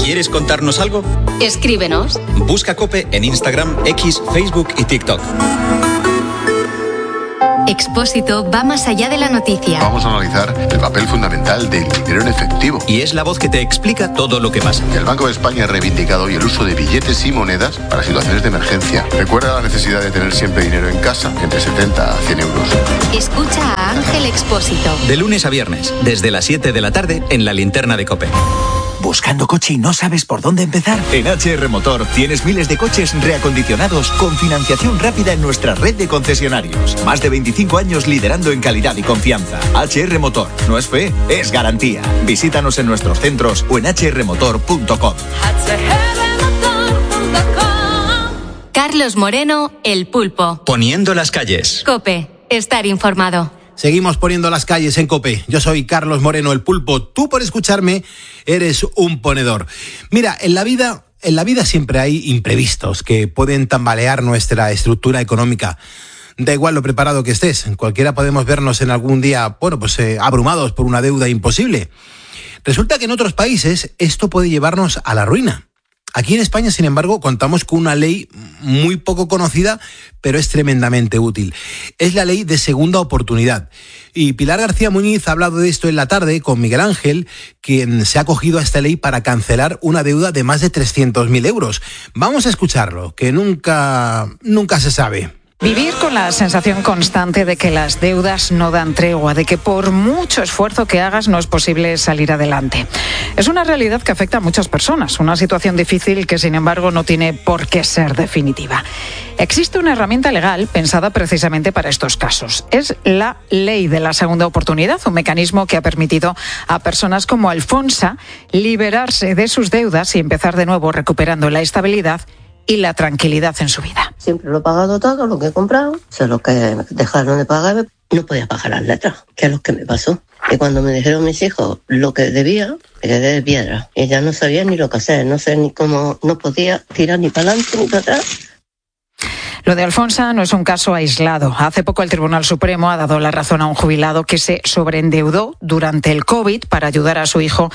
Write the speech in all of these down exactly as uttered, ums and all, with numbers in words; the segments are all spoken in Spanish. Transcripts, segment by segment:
¿Quieres contarnos algo? Escríbenos. Busca COPE en Instagram, X, Facebook y TikTok. Expósito va más allá de la noticia. Vamos a analizar el papel fundamental del dinero en efectivo. Y es la voz que te explica todo lo que pasa. El Banco de España ha reivindicado hoy el uso de billetes y monedas para situaciones de emergencia. Recuerda la necesidad de tener siempre dinero en casa, entre setenta a cien euros. Escucha a Ángel Expósito. De lunes a viernes, desde las siete de la tarde, en la linterna de COPE. ¿Buscando coche y no sabes por dónde empezar? En H R Motor tienes miles de coches reacondicionados con financiación rápida en nuestra red de concesionarios. Más de veinticinco años liderando en calidad y confianza. H R Motor. No es fe, es garantía. Visítanos en nuestros centros o en h r motor punto com. Carlos Moreno, El Pulpo. Poniendo las calles. COPE. Estar informado. Seguimos poniendo las calles en COPE. Yo soy Carlos Moreno, El Pulpo. Tú, por escucharme, eres un ponedor. Mira, en la vida, en la vida siempre hay imprevistos que pueden tambalear nuestra estructura económica. Da igual lo preparado que estés. Cualquiera podemos vernos en algún día, bueno, pues eh, abrumados por una deuda imposible. Resulta que en otros países esto puede llevarnos a la ruina. Aquí en España, sin embargo, contamos con una ley muy poco conocida, pero es tremendamente útil. Es la ley de segunda oportunidad. Y Pilar García Muñiz ha hablado de esto en la tarde con Miguel Ángel, quien se ha acogido a esta ley para cancelar una deuda de más de trescientos mil euros. Vamos a escucharlo, que nunca, nunca se sabe. Vivir con la sensación constante de que las deudas no dan tregua, de que por mucho esfuerzo que hagas no es posible salir adelante. Es una realidad que afecta a muchas personas, una situación difícil que sin embargo no tiene por qué ser definitiva. Existe una herramienta legal pensada precisamente para estos casos. Es la Ley de la Segunda Oportunidad, un mecanismo que ha permitido a personas como Alfonsa liberarse de sus deudas y empezar de nuevo recuperando la estabilidad y la tranquilidad en su vida. Siempre lo he pagado todo, lo que he comprado. Sé lo que dejaron de pagar, no podía pagar las letras, que es lo que me pasó. Y cuando me dijeron mis hijos lo que debía, me quedé de piedra. Y ya no sabía ni lo que hacer, no sé ni cómo, no podía tirar ni para adelante ni para atrás. Lo de Alfonsa no es un caso aislado. Hace poco el Tribunal Supremo ha dado la razón a un jubilado que se sobreendeudó durante el COVID para ayudar a su hijo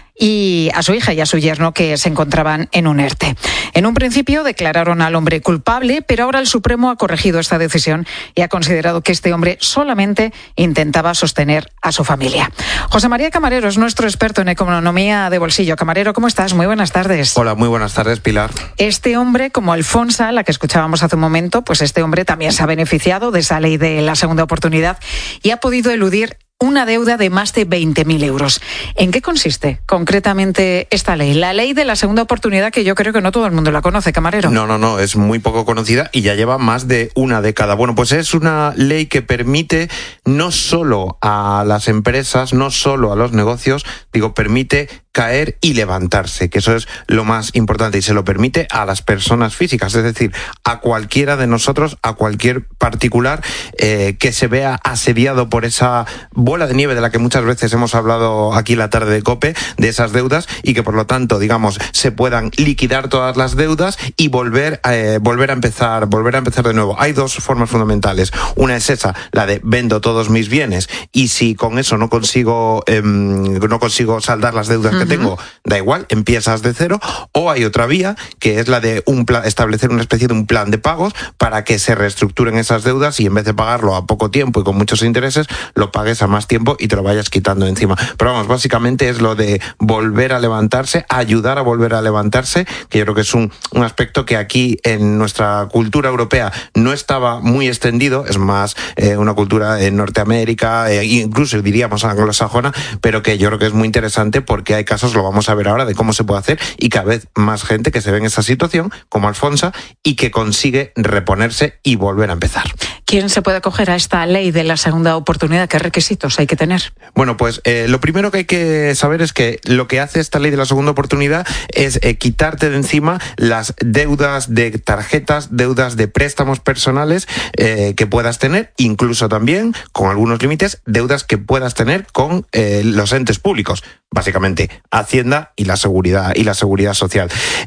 y a su hija y a su yerno que se encontraban en un ERTE. En un principio declararon al hombre culpable, pero ahora el Supremo ha corregido esta decisión y ha considerado que este hombre solamente intentaba sostener a su familia. José María Camarero es nuestro experto en economía de bolsillo. Camarero, ¿cómo estás? Muy buenas tardes. Hola, muy buenas tardes, Pilar. Este hombre, como Alfonsa, la que escuchábamos hace un momento, pues este hombre también se ha beneficiado de esa ley de la segunda oportunidad y ha podido eludir una deuda de más de veinte mil euros. ¿En qué consiste concretamente esta ley? La ley de la segunda oportunidad, que yo creo que no todo el mundo la conoce, Camarero. No, no, no, es muy poco conocida y ya lleva más de una década. Bueno, pues es una ley que permite no solo a las empresas, no solo a los negocios, digo, permite caer y levantarse, que eso es lo más importante, y se lo permite a las personas físicas, es decir, a cualquiera de nosotros, a cualquier particular eh, que se vea asediado por esa bola de nieve de la que muchas veces hemos hablado aquí la tarde de COPE, de esas deudas, y que por lo tanto, digamos, se puedan liquidar todas las deudas y volver, eh, volver a empezar, volver a empezar de nuevo. Hay dos formas fundamentales. Una es esa, la de vendo todos mis bienes y si con eso no consigo, eh, no consigo saldar las deudas que tengo, da igual, empiezas de cero. O hay otra vía, que es la de un plan, establecer una especie de un plan de pagos para que se reestructuren esas deudas y en vez de pagarlo a poco tiempo y con muchos intereses, lo pagues a más tiempo y te lo vayas quitando encima. Pero vamos, básicamente es lo de volver a levantarse, ayudar a volver a levantarse, que yo creo que es un, un aspecto que aquí en nuestra cultura europea no estaba muy extendido, es más eh, una cultura en Norteamérica, eh, incluso diríamos anglosajona, pero que yo creo que es muy interesante porque hay casos, lo vamos a ver ahora, de cómo se puede hacer y cada vez más gente que se ve en esa situación, como Alfonsa, y que consigue reponerse y volver a empezar. ¿Quién se puede acoger a esta ley de la segunda oportunidad? ¿Qué requisitos hay que tener? Bueno, pues eh, lo primero que hay que saber es que lo que hace esta ley de la segunda oportunidad es eh, quitarte de encima las deudas de tarjetas, deudas de préstamos personales eh, que puedas tener, incluso también, con algunos límites, deudas que puedas tener con eh, los entes públicos. Básicamente, Hacienda y la seguridad y la seguridad social.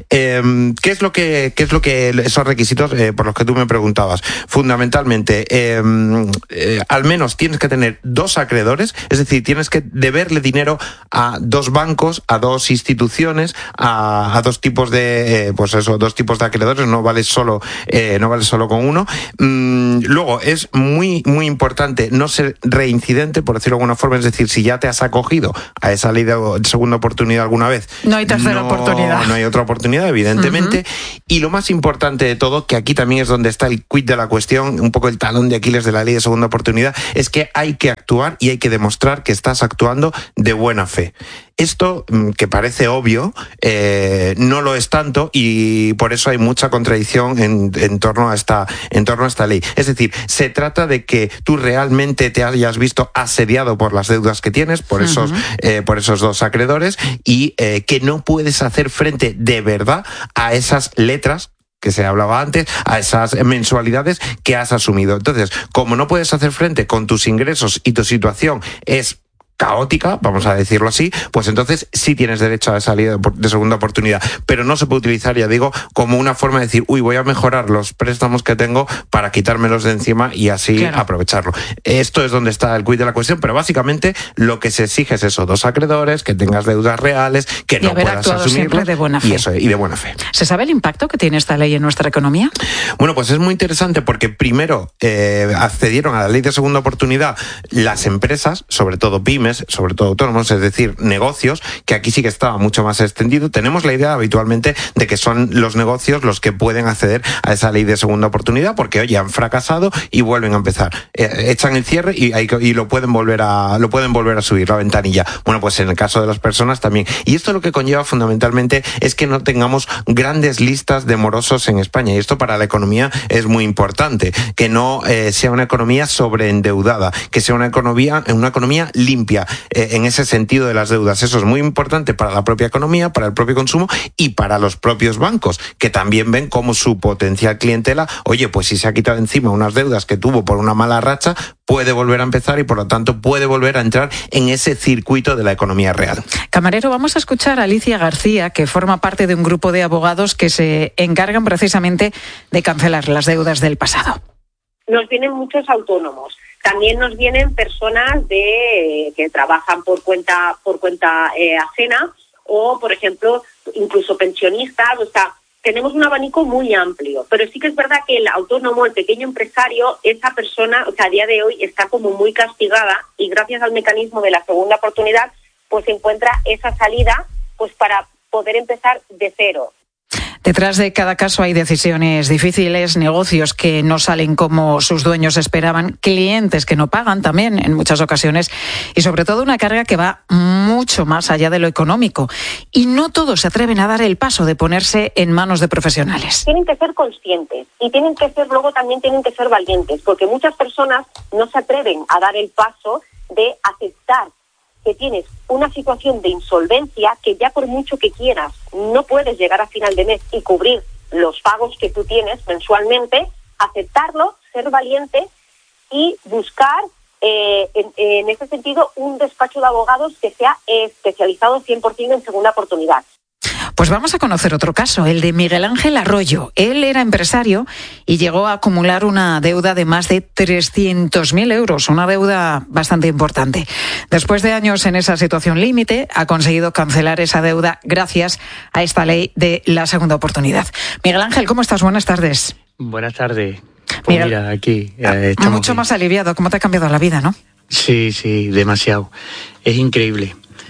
Eh, ¿Qué es lo que qué es lo que esos requisitos eh, por los que tú me preguntabas? Fundamentalmente, eh, eh, al menos tienes que tener dos acreedores, es decir, tienes que deberle dinero a dos bancos, a dos instituciones, a, a dos tipos de, eh, pues eso, dos tipos de acreedores. No vale solo, eh, no vale solo con uno. Mm, luego es muy muy importante no ser reincidente, por decirlo de alguna forma, es decir, si ya te has acogido a esa ley de segunda oportunidad alguna vez, no hay tercera no, oportunidad. No hay otra oportunidad, evidentemente. Uh-huh. Y lo más importante de todo, que aquí también es donde está el quid de la cuestión, un poco el talón de Aquiles de la ley de segunda oportunidad, es que hay que actuar y hay que demostrar que estás actuando de buena fe. Esto, que parece obvio, eh, no lo es tanto, y por eso hay mucha contradicción en, en, torno a esta, en torno a esta ley. Es decir, se trata de que tú realmente te hayas visto asediado por las deudas que tienes, por esos, uh-huh. eh, por esos dos acreedores, y eh, que no puedes hacer frente de verdad a esas letras que se hablaba antes, a esas mensualidades que has asumido. Entonces, como no puedes hacer frente con tus ingresos y tu situación es caótica, vamos a decirlo así, pues entonces sí tienes derecho a esa ley de segunda oportunidad, pero no se puede utilizar, ya digo, como una forma de decir, uy, voy a mejorar los préstamos que tengo para quitármelos de encima y así claro. aprovecharlo. Esto es donde está el quid de la cuestión, pero básicamente lo que se exige es eso, dos acreedores, que tengas deudas reales, que no puedas asumirlo, de buena fe. Y eso, y de buena fe. ¿Se sabe el impacto que tiene esta ley en nuestra economía? Bueno, pues es muy interesante porque primero eh, accedieron a la ley de segunda oportunidad las empresas, sobre todo pymes, sobre todo autónomos, es decir, negocios, que aquí sí que estaba mucho más extendido. Tenemos la idea habitualmente de que son los negocios los que pueden acceder a esa ley de segunda oportunidad porque, oye, han fracasado y vuelven a empezar. Eh, echan el cierre y, y lo pueden volver a lo pueden volver a subir la ventanilla. Bueno, pues en el caso de las personas también. Y esto lo que conlleva fundamentalmente es que no tengamos grandes listas de morosos en España. Y esto para la economía es muy importante. Que no eh, sea una economía sobreendeudada, que sea una economía, una economía limpia. Eh, en ese sentido de las deudas. Eso es muy importante para la propia economía, para el propio consumo y para los propios bancos, que también ven como su potencial clientela, oye, pues si se ha quitado encima unas deudas que tuvo por una mala racha, puede volver a empezar y por lo tanto puede volver a entrar en ese circuito de la economía real. Camarero, vamos a escuchar a Alicia García, que forma parte de un grupo de abogados que se encargan precisamente de cancelar las deudas del pasado. Nos vienen muchos autónomos. También nos vienen personas de que trabajan por cuenta por cuenta eh, ajena o, por ejemplo, incluso pensionistas. O sea, tenemos un abanico muy amplio. Pero sí que es verdad que el autónomo, el pequeño empresario, esa persona, o sea, a día de hoy está como muy castigada y gracias al mecanismo de la segunda oportunidad, pues encuentra esa salida, pues para poder empezar de cero. Detrás de cada caso hay decisiones difíciles, negocios que no salen como sus dueños esperaban, clientes que no pagan también en muchas ocasiones y sobre todo una carga que va mucho más allá de lo económico. Y no todos se atreven a dar el paso de ponerse en manos de profesionales. Tienen que ser conscientes y tienen que ser, luego también tienen que ser valientes, porque muchas personas no se atreven a dar el paso de aceptar que tienes una situación de insolvencia que ya por mucho que quieras no puedes llegar a final de mes y cubrir los pagos que tú tienes mensualmente, aceptarlo, ser valiente y buscar eh, en, en ese sentido un despacho de abogados que sea especializado cien por ciento en segunda oportunidad. Pues vamos a conocer otro caso, el de Miguel Ángel Arroyo. Él era empresario y llegó a acumular una deuda de más de trescientos mil euros, una deuda bastante importante. Después de años en esa situación límite, ha conseguido cancelar esa deuda gracias a esta ley de la segunda oportunidad. Miguel Ángel, ¿cómo estás? Buenas tardes. Buenas tardes. Pues Mira, mira, aquí eh, estamos mucho bien. Más aliviado. ¿Cómo te ha cambiado la vida, no? Sí, sí, demasiado. Es increíble.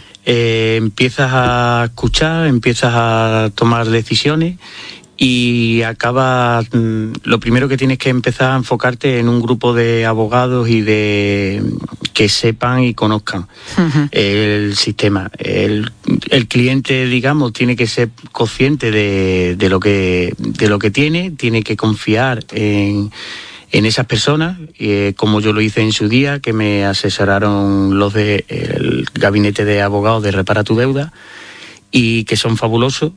Eh, empiezas a escuchar, empiezas a tomar decisiones y acabas, lo primero que tienes que empezar a enfocarte en un grupo de abogados y de que sepan y conozcan uh-huh. el sistema. El, el cliente, digamos, tiene que ser consciente de, de lo que de lo que tiene, tiene que confiar en en esas personas, eh, como yo lo hice en su día, que me asesoraron los del gabinete de abogados de Repara tu Deuda, y que son fabulosos,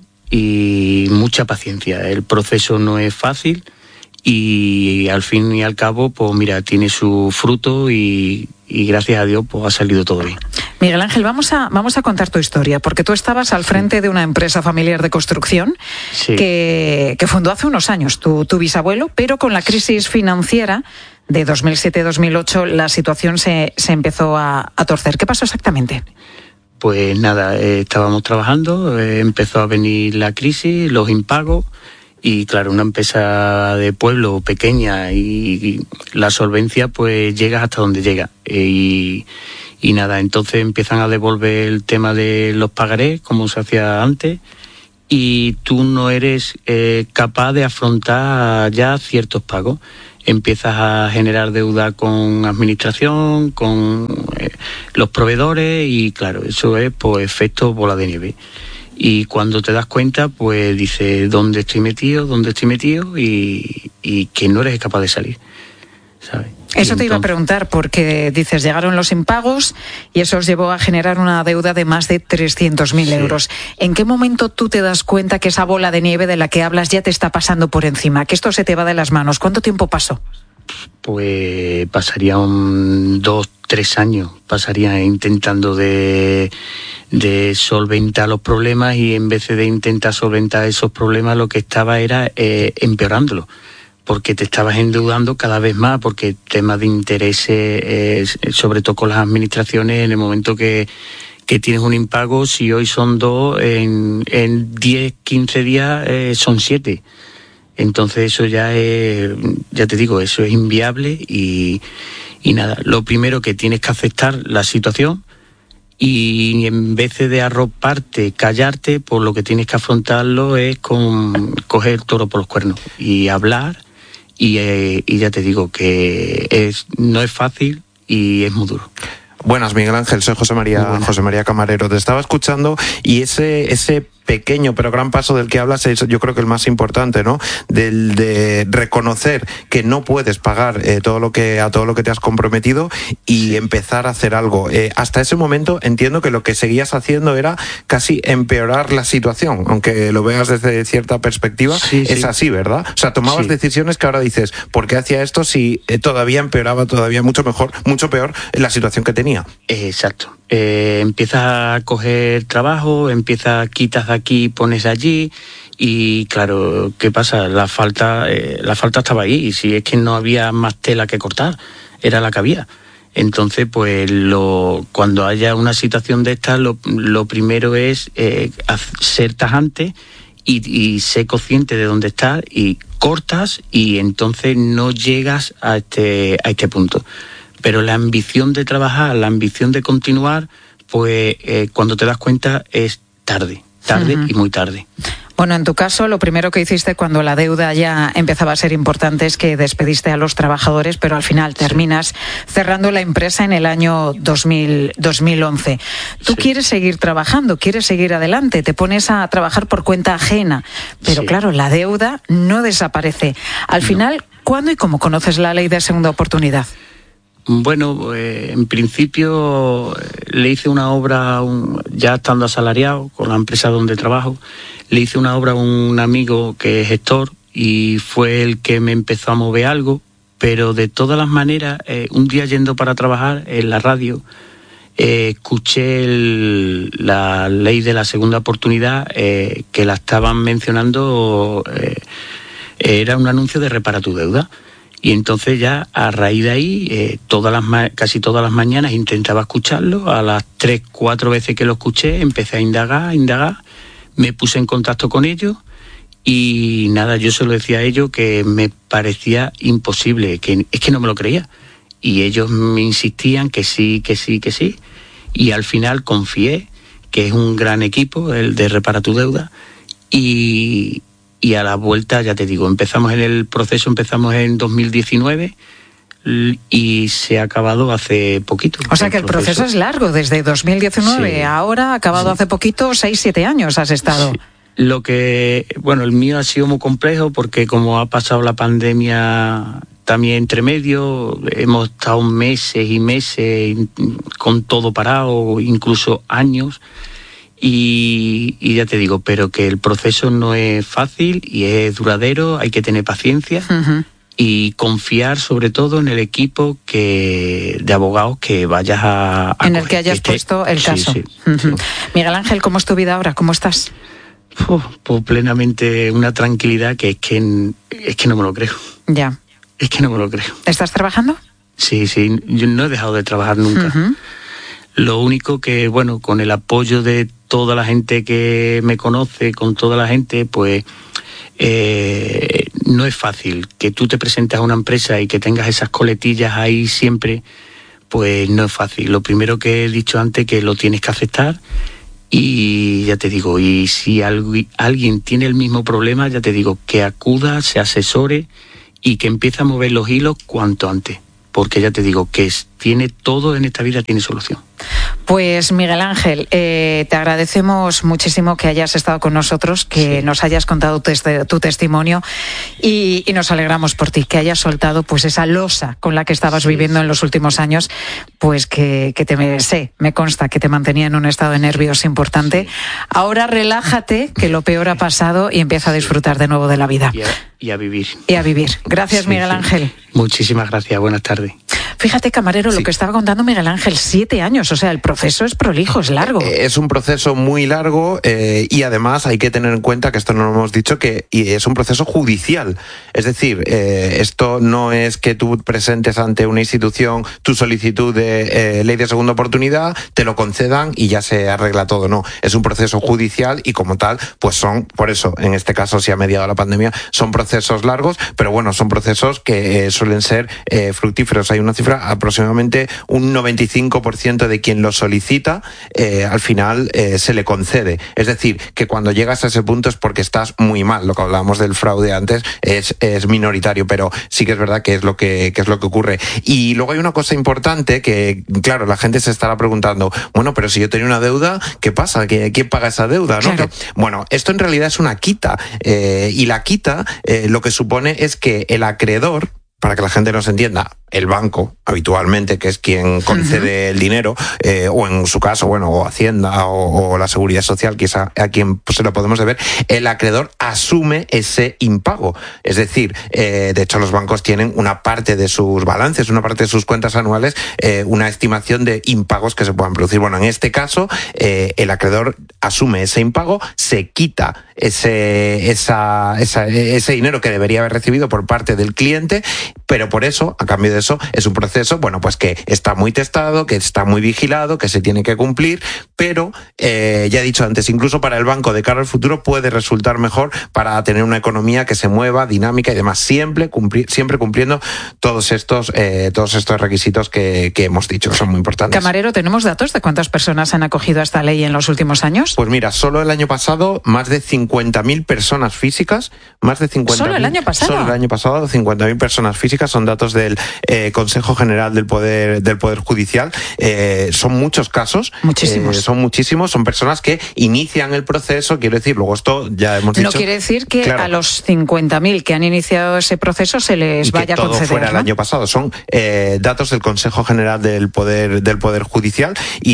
y mucha paciencia. El proceso no es fácil y al fin y al cabo, pues mira, tiene su fruto y, y gracias a Dios pues ha salido todo bien. Miguel Ángel, vamos a, vamos a contar tu historia, porque tú estabas al frente de una empresa familiar de construcción sí. que, que fundó hace unos años tu, tu bisabuelo, pero con la crisis financiera de dos mil siete dos mil ocho la situación se, se empezó a, a torcer. ¿Qué pasó exactamente? Pues nada, eh, estábamos trabajando, eh, empezó a venir la crisis, los impagos, y claro, una empresa de pueblo pequeña y, y la solvencia pues llega hasta donde llega. Eh, y, y nada, entonces empiezan a devolver el tema de los pagarés, como se hacía antes, y tú no eres eh, capaz de afrontar ya ciertos pagos. Empiezas a generar deuda con administración, con eh, los proveedores, y claro, eso es pues efecto bola de nieve. Y cuando te das cuenta, pues dices, ¿dónde estoy metido? ¿Dónde estoy metido? Y, y que no eres capaz de salir, ¿sabes? Eso entonces, te iba a preguntar, porque dices, llegaron los impagos y eso os llevó a generar una deuda de más de trescientos mil sí. euros. ¿En qué momento tú te das cuenta que esa bola de nieve de la que hablas ya te está pasando por encima, que esto se te va de las manos? ¿Cuánto tiempo pasó? Pues pasaría un dos, tres años, pasaría intentando de, de solventar los problemas, y en vez de intentar solventar esos problemas lo que estaba era eh, empeorándolos, porque te estabas endeudando cada vez más, porque temas de intereses, eh, sobre todo con las administraciones, en el momento que, que tienes un impago, si hoy son dos, en, en diez, quince días eh, son siete. Entonces eso ya es, ya te digo, eso es inviable y, y nada, lo primero que tienes que aceptar la situación, y en vez de arroparte, callarte, pues lo que tienes que afrontarlo es con coger el toro por los cuernos y hablar, y, eh, y ya te digo que es no es fácil y es muy duro. Buenas, Miguel Ángel, soy José María, José María Camarero. Te estaba escuchando y ese, ese pequeño pero gran paso del que hablas es, yo creo que el más importante, ¿no? Del de reconocer que no puedes pagar eh, todo lo que a todo lo que te has comprometido y sí. empezar a hacer algo. Eh, hasta ese momento entiendo que lo que seguías haciendo era casi empeorar la situación, aunque lo veas desde cierta perspectiva, sí, es sí. así, ¿verdad? O sea, tomabas sí. decisiones que ahora dices, ¿por qué hacía esto si eh, todavía empeoraba todavía mucho mejor, mucho peor la situación que tenía? Exacto. Eh, empiezas a coger trabajo, empiezas, quitas de aquí, pones de allí, y claro, ¿qué pasa? La falta, eh, la falta estaba ahí, y si es que no había más tela que cortar, era la que había. Entonces, pues lo, cuando haya una situación de esta, lo, lo primero es eh, ser tajante y, y ser consciente de dónde estás, y cortas, y entonces no llegas a este, a este punto. Pero la ambición de trabajar, la ambición de continuar, pues eh, cuando te das cuenta es tarde, tarde uh-huh. y muy tarde. Bueno, en tu caso, lo primero que hiciste cuando la deuda ya empezaba a ser importante es que despediste a los trabajadores, pero al final terminas sí. cerrando la empresa en el año dos mil, dos mil once. Tú sí. quieres seguir trabajando, quieres seguir adelante, te pones a trabajar por cuenta ajena, pero sí. claro, la deuda no desaparece. Al no. final, ¿cuándo y cómo conoces la ley de segunda oportunidad? Bueno, eh, en principio eh, le hice una obra, un, ya estando asalariado con la empresa donde trabajo, le hice una obra a un amigo que es gestor, y fue el que me empezó a mover algo, pero de todas las maneras, eh, un día yendo para trabajar en la radio, eh, escuché el, la ley de la segunda oportunidad, eh, que la estaban mencionando, eh, era un anuncio de Repara tu Deuda. Y entonces ya a raíz de ahí, eh, todas las ma- casi todas las mañanas intentaba escucharlo. A las tres, cuatro veces que lo escuché, empecé a indagar, a indagar. Me puse en contacto con ellos y nada, yo se lo decía a ellos que me parecía imposible, que es que no me lo creía. Y ellos me insistían que sí, que sí, que sí. Y al final confié, que es un gran equipo, el de Repara tu Deuda, y... Y a la vuelta, ya te digo, empezamos en el proceso, empezamos en dos mil diecinueve y se ha acabado hace poquito. O sea que el proceso, proceso es largo, desde dos mil diecinueve sí. ahora, ha acabado sí. hace poquito, seis, siete años has estado. Sí. Lo que, bueno, el mío ha sido muy complejo porque como ha pasado la pandemia también entre medio, hemos estado meses y meses con todo parado, incluso años. Y, y ya te digo, pero que el proceso no es fácil y es duradero, hay que tener paciencia uh-huh. y confiar sobre todo en el equipo que de abogados que vayas a... a en el que hayas este, puesto el caso. Sí, sí, uh-huh. sí. Miguel Ángel, ¿cómo es tu vida ahora? ¿Cómo estás? Uf, pues plenamente una tranquilidad que es que, es que no me lo creo. Ya. Es que no me lo creo. ¿Estás trabajando? Sí, sí, yo no he dejado de trabajar nunca. Uh-huh. Lo único que, bueno, con el apoyo de toda la gente que me conoce, con toda la gente, pues eh, no es fácil. Que tú te presentes a una empresa y que tengas esas coletillas ahí siempre, pues no es fácil. Lo primero que he dicho antes, que lo tienes que aceptar. Y ya te digo, y si alguien tiene el mismo problema, ya te digo, que acuda, se asesore y que empiece a mover los hilos cuanto antes. Porque ya te digo, que es, tiene todo en esta vida, tiene solución. Pues Miguel Ángel, eh, te agradecemos muchísimo que hayas estado con nosotros, que sí. nos hayas contado tu, tu testimonio y, y nos alegramos por ti, que hayas soltado pues esa losa con la que estabas sí. viviendo en los últimos años, pues que, que te me, sé, me consta que te mantenía en un estado de nervios importante. Sí. Ahora relájate, que lo peor ha pasado y empieza a disfrutar de nuevo de la vida. Y a, y a vivir. Y a vivir. Gracias, sí, Miguel sí. Ángel. Muchísimas gracias, buenas tardes. Fíjate, camarero, sí. lo que estaba contando Miguel Ángel, siete años, o sea, el proceso es prolijo, es largo. Es un proceso muy largo eh, y además hay que tener en cuenta, que esto no lo hemos dicho, que es un proceso judicial. Es decir, eh, esto no es que tú presentes ante una institución tu solicitud de eh, ley de segunda oportunidad, te lo concedan y ya se arregla todo. No, es un proceso judicial y como tal, pues son, por eso, en este caso, si ha mediado la pandemia, son procesos largos, pero bueno, son procesos que eh, suelen ser eh, fructíferos. Hay una cifra, aproximadamente un noventa y cinco por ciento de quien lo solicita, eh, al final eh, se le concede. Es decir, que cuando llegas a ese punto es porque estás muy mal. Lo que hablábamos del fraude antes es, es minoritario, pero sí que es verdad que es lo que, que es lo que ocurre. Y luego hay una cosa importante que, claro, la gente se estará preguntando, bueno, pero si yo tenía una deuda, ¿qué pasa? ¿Quién paga esa deuda? ¿No? Claro. Que, bueno, esto en realidad es una quita, eh, y la quita eh, lo que supone es que el acreedor, para que la gente nos entienda, el banco, habitualmente, que es quien concede uh-huh. el dinero, eh, o en su caso, bueno, o Hacienda o, o la Seguridad Social, que es a, a quien pues, se lo podemos deber, el acreedor asume ese impago. Es decir, eh, de hecho los bancos tienen una parte de sus balances, una parte de sus cuentas anuales, eh, una estimación de impagos que se puedan producir. Bueno, en este caso, eh, el acreedor asume ese impago, se quita ese, esa, esa, ese dinero que debería haber recibido por parte del cliente, pero por eso, a cambio de eso, es un proceso, bueno, pues que está muy testado, que está muy vigilado, que se tiene que cumplir, pero eh, ya he dicho antes, incluso para el banco de cara al futuro puede resultar mejor para tener una economía que se mueva, dinámica y demás, siempre, cumplir, siempre cumpliendo todos estos, eh, todos estos requisitos que, que hemos dicho, que son muy importantes. Camarero, ¿tenemos datos de cuántas personas han acogido a esta ley en los últimos años? Pues mira, solo el año pasado, más de cincuenta mil personas físicas, más de cincuenta mil. ¿Solo el año pasado? Solo el año pasado, cincuenta mil personas físicas, son datos del eh, Consejo General del Poder del Poder Judicial. Eh, son muchos casos. Muchísimos. Eh, son muchísimos, son personas que inician el proceso, quiero decir, luego esto ya hemos dicho. No quiere decir que claro, a los cincuenta mil que han iniciado ese proceso se les y vaya que a conceder, todo fuera ¿no? el año pasado. Son eh, datos del Consejo General del Poder del Poder Judicial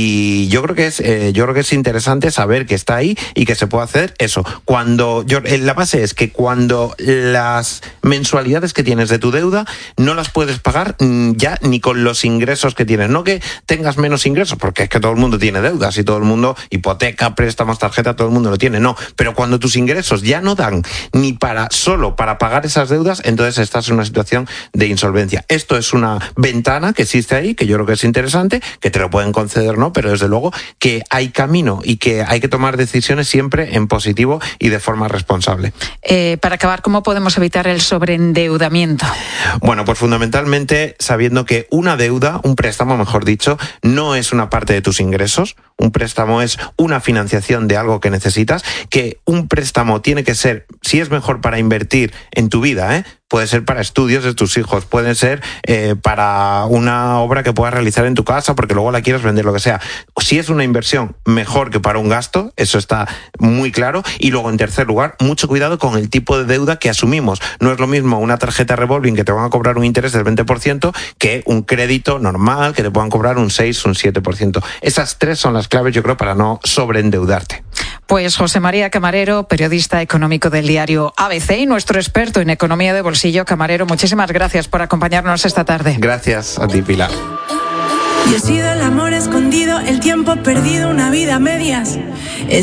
y yo creo que es eh, yo creo que es interesante saber que está ahí y que se puede hacer eso. Cuando yo, la base es que cuando las mensualidades que tienes de tu deuda no las puedes pagar ya ni con los ingresos que tienes. No que tengas menos ingresos, porque es que todo el mundo tiene deudas y todo el mundo, hipoteca, préstamos, tarjeta, todo el mundo lo tiene. No, pero cuando tus ingresos ya no dan ni para solo para pagar esas deudas, entonces estás en una situación de insolvencia. Esto es una ventana que existe ahí, que yo creo que es interesante, que te lo pueden conceder, ¿no? Pero desde luego que hay camino y que hay que tomar decisiones siempre en positivo y de forma responsable. Eh, para acabar, ¿cómo podemos evitar el sobreendeudamiento? Bueno, pues fundamentalmente sabiendo que una deuda, un préstamo, mejor dicho, no es una parte de tus ingresos. Un préstamo es una financiación de algo que necesitas, que un préstamo tiene que ser, si es mejor para invertir en tu vida, ¿eh? Puede ser para estudios de tus hijos, puede ser eh, para una obra que puedas realizar en tu casa porque luego la quieres vender, lo que sea. Si es una inversión, mejor que para un gasto, eso está muy claro. Y luego, en tercer lugar, mucho cuidado con el tipo de deuda que asumimos. No es lo mismo una tarjeta revolving que te van a cobrar un interés del veinte por ciento que un crédito normal que te puedan cobrar un seis, un siete por ciento. Esas tres son las claves, yo creo, para no sobreendeudarte. Pues José María Camarero, periodista económico del diario A B C y nuestro experto en economía de bolsillo. Camarero, muchísimas gracias por acompañarnos esta tarde. Gracias a ti, Pilar. Yo he sido el amor escondido, el tiempo perdido, una vida a medias. He